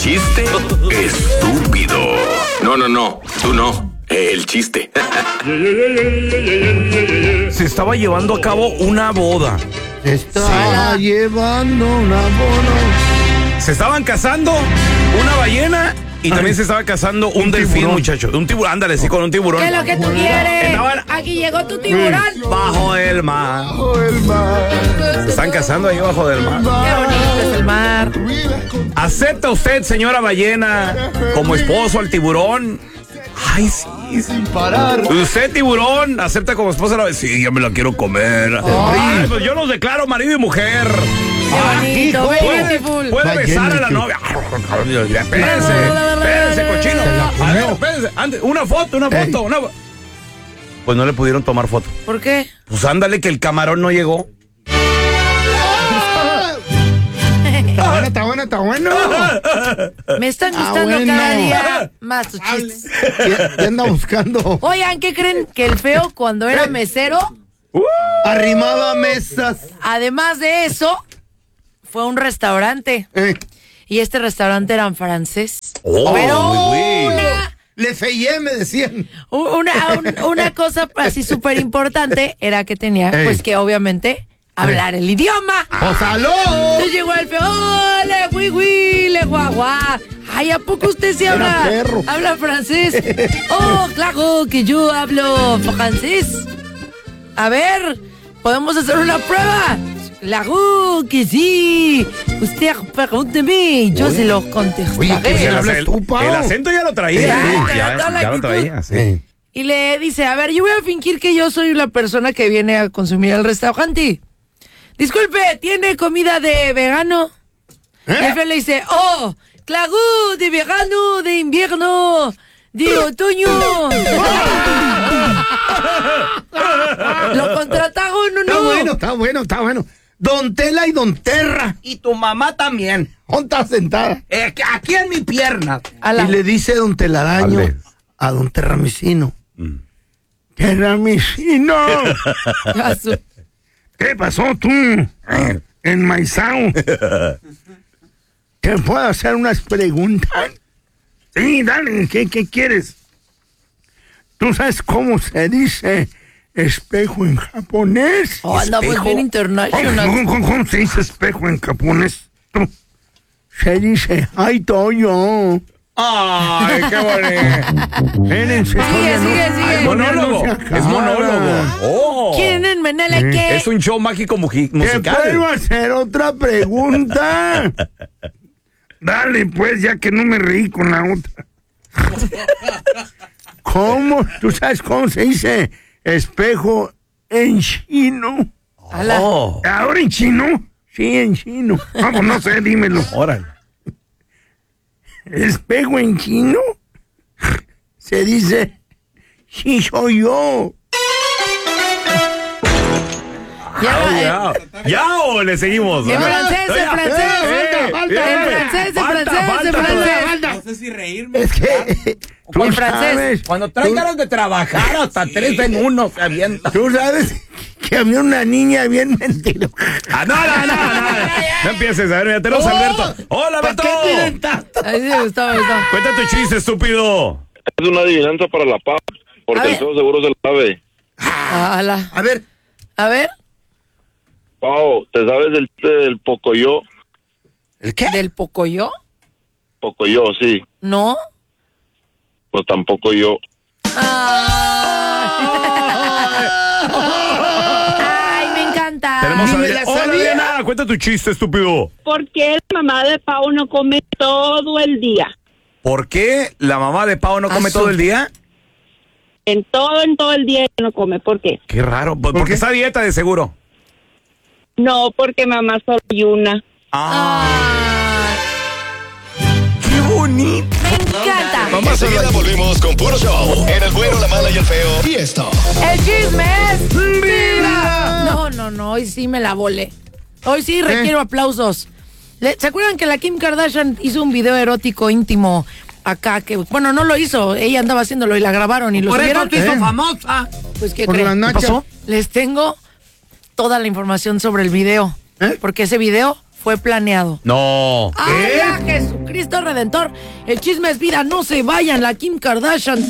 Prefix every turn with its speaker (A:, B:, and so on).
A: chiste estúpido. No, tú no. El chiste.
B: Se estaba llevando a cabo una boda.
C: Se estaba llevando una boda.
B: Se estaban casando una ballena y también se estaba casando un delfín,
C: tiburón.
B: muchacho. Un tiburón, ándale, sí, con un tiburón.
D: ¿Qué es lo que tú quieres?
B: Estaban
D: Aquí llegó tu tiburón.
B: bajo el mar.
C: Bajo el mar.
B: Se están casando ahí bajo del mar.
D: Qué bonito es el mar.
B: ¿Acepta usted, señora ballena, como esposo al tiburón? Ay, sí.
C: Sin parar.
B: ¿Usted, tiburón, acepta como esposa a la ballena? Sí, ya me la quiero comer. Ay, pues yo los declaro marido y mujer.
D: Qué bonito, beautiful.
B: Puede besar a la novia. Espérense, cochino. A ver, espérense. Una foto. Pues no le pudieron tomar foto.
D: ¿Por qué?
B: Pues ándale, que el camarón no llegó.
C: Está bueno.
D: Me están gustando
C: bueno.
D: cada día más tus chistes.
C: ¿Qué anda buscando?
D: Oigan, ¿qué creen? Que el feo cuando era mesero,
C: Arrimaba mesas.
D: además de eso, fue a un restaurante. Y este restaurante era en francés. Pero
C: Le feyé, me decían.
D: una cosa así súper importante era que tenía, pues que obviamente, hablar el idioma.
C: ¡Pues aló!
D: Entonces llegó el feo, ¡ole, güey, le guagua! Ay, ¿a poco usted sí
C: Era perro.
D: habla francés? Oh, claro que yo hablo francés. A ver, ¿podemos hacer una prueba? Claro que sí. Usted pregúnteme, yo se lo contestaré.
C: Oye, ¿qué hablas tú, Pao?
B: El acento ya lo traía. Ya lo traía, sí.
D: Y le dice, a ver, yo voy a fingir que yo soy la persona que viene a consumir al restaurante. Disculpe, ¿tiene comida de vegano? Y el feo le dice, oh, claro, de verano, de invierno, de otoño. ¿Lo contrataron o no?
C: Está bueno. Don Tela y Don Terra.
E: Y tu mamá también.
C: ¿Dónde está sentada?
E: Aquí en mi pierna.
D: Ala.
C: Y le dice Don Telaraño
B: Ale.
C: a Don Terramicino. Terramicino. ¿Qué pasó tú? Enmaizao. ¿Te puedo hacer unas preguntas? Sí, dale, ¿qué quieres? ¿Tú sabes cómo se dice espejo en japonés?
D: Oh, anda muy bien internacional.
C: ¿Cómo se dice espejo en japonés? Se dice, ¡ay, Toyo!
B: Ay, qué bonito.
C: Espérense, todavía no.
D: Sigue.
B: Ay, monólogo.
C: No se acaba.
B: Es monólogo. Oh.
D: ¿Quién en Menele qué?
B: Es un show mágico
C: ¿Te
B: musical.
C: puedo hacer otra pregunta? Dale, pues, ya que no me reí con la otra. ¿Cómo? ¿Tú sabes cómo se dice espejo en chino?
D: Ala.
B: Oh.
C: ¿Ahora en chino? Sí, en chino. Vamos, no sé, dímelo.
B: Órale.
C: ¿Espejo en chino? Se dice, sí soy yo.
B: ¿Ya o le seguimos?
D: En francés, en francés. En francés.
E: No sé si reírme.
C: Es que tú
D: En francés.
C: sabes,
E: Cuando trae ganas de trabajar, hasta 3 en 1 se avienta.
C: tú sabes que había una niña bien mentirosa.
B: No empieces, a ver, mira, tenemos a Alberto. ¡Hola,
C: ¿Para
B: Beto!
C: qué tienen tanto?
D: Ahí sí me gustó.
B: Cuenta tu chiste, estúpido.
F: Es una adivinanza para la paz,
D: A
F: porque
D: ver.
F: el feo seguro se lo sabe.
D: Ala.
C: A ver,
F: Pao, ¿te sabes del Pocoyo?
C: ¿el qué?
D: ¿Del Pocoyo?
F: Pocoyo, sí.
D: ¿No?
F: Pues tampoco yo.
D: Ay, me encanta.
B: Tenemos a
C: Ni me
B: Adriana.
C: la
B: Hola,
C: sabía.
B: Adriana, cuenta tu chiste, estúpido.
G: ¿Por qué la mamá de Pau no come todo el día?
B: ¿Por qué la mamá de Pau no come todo el día?
G: En todo el día no come. ¿Por qué?
B: Qué raro, porque está a dieta de seguro.
G: No, porque mamá solo hay una.
B: ¡Qué bonito!
D: Me encanta.
A: Enseguida volvimos con Puro Show. En el bueno, la mala y el feo. Y esto.
D: El chisme es vida. No, hoy sí me la volé. Hoy sí requiero aplausos. ¿Se acuerdan que la Kim Kardashian hizo un video erótico íntimo acá? Que, bueno, no lo hizo, ella andaba haciéndolo y la grabaron y lo
E: Por eso
D: subieron.
E: te hizo famosa.
D: Pues, ¿qué
C: Por
D: creen?
C: la nacha.
D: ¿Qué pasó? Les tengo toda la información sobre el video. Porque ese video fue planeado.
B: No.
D: ¡Ay, ya, Jesucristo Redentor! El chisme es vida, no se vayan. La Kim Kardashian